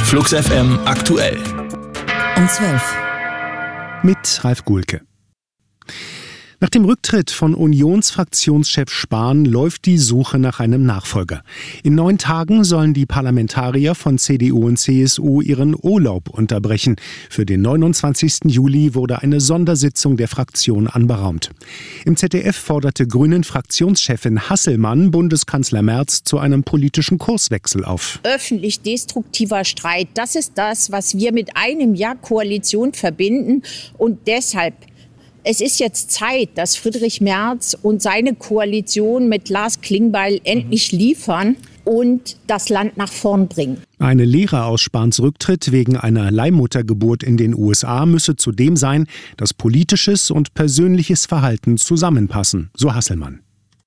Flux FM aktuell. Um 12. Mit Ralf Guhlke. Nach dem Rücktritt von Unionsfraktionschef Spahn läuft die Suche nach einem Nachfolger. In 9 Tagen sollen die Parlamentarier von CDU und CSU ihren Urlaub unterbrechen. Für den 29. Juli wurde eine Sondersitzung der Fraktion anberaumt. Im ZDF forderte Grünen-Fraktionschefin Hasselmann Bundeskanzler Merz zu einem politischen Kurswechsel auf. Öffentlich destruktiver Streit, das ist das, was wir mit einem Jahr Koalition verbinden. Und deshalb, es ist jetzt Zeit, dass Friedrich Merz und seine Koalition mit Lars Klingbeil endlich liefern und das Land nach vorn bringen. Eine Lehre aus Spahns Rücktritt wegen einer Leihmuttergeburt in den USA müsse zudem sein, dass politisches und persönliches Verhalten zusammenpassen, so Hasselmann.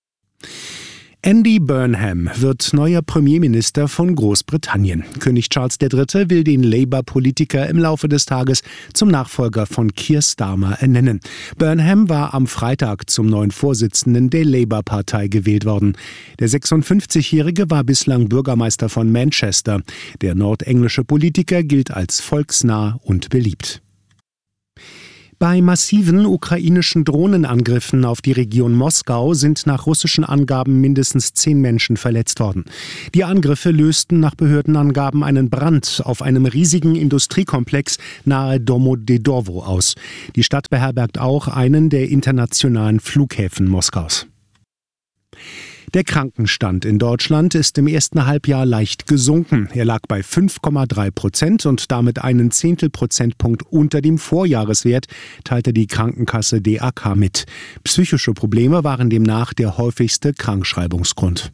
Andy Burnham wird neuer Premierminister von Großbritannien. König Charles III. Will den Labour-Politiker im Laufe des Tages zum Nachfolger von Keir Starmer ernennen. Burnham war am Freitag zum neuen Vorsitzenden der Labour-Partei gewählt worden. Der 56-Jährige war bislang Bürgermeister von Manchester. Der nordenglische Politiker gilt als volksnah und beliebt. Bei massiven ukrainischen Drohnenangriffen auf die Region Moskau sind nach russischen Angaben mindestens 10 Menschen verletzt worden. Die Angriffe lösten nach Behördenangaben einen Brand auf einem riesigen Industriekomplex nahe Domodedowo aus. Die Stadt beherbergt auch einen der internationalen Flughäfen Moskaus. Der Krankenstand in Deutschland ist im ersten Halbjahr leicht gesunken. Er lag bei 5,3% und damit einen Zehntelprozentpunkt unter dem Vorjahreswert, teilte die Krankenkasse DAK mit. Psychische Probleme waren demnach der häufigste Krankschreibungsgrund.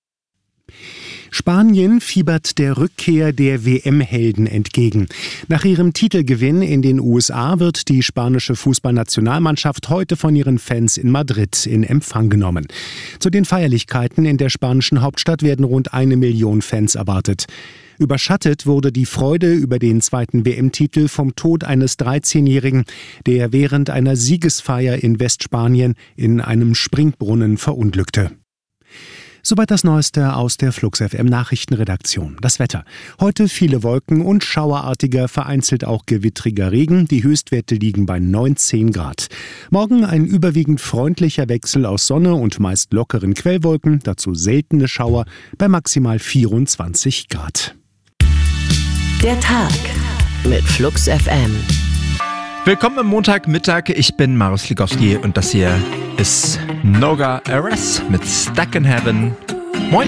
Spanien fiebert der Rückkehr der WM-Helden entgegen. Nach ihrem Titelgewinn in den USA wird die spanische Fußballnationalmannschaft heute von ihren Fans in Madrid in Empfang genommen. Zu den Feierlichkeiten in der spanischen Hauptstadt werden rund 1 Million Fans erwartet. Überschattet wurde die Freude über den zweiten WM-Titel vom Tod eines 13-Jährigen, der während einer Siegesfeier in Westspanien in einem Springbrunnen verunglückte. Soweit das Neueste aus der Flux FM Nachrichtenredaktion. Das Wetter. Heute viele Wolken und schauerartiger, vereinzelt auch gewittriger Regen. Die Höchstwerte liegen bei 19 Grad. Morgen ein überwiegend freundlicher Wechsel aus Sonne und meist lockeren Quellwolken. Dazu seltene Schauer bei maximal 24 Grad. Der Tag mit Flux FM. Willkommen am Montagmittag, ich bin Marius Ligowski und das hier ist Noga Eres mit Stuck in Heaven. Moin!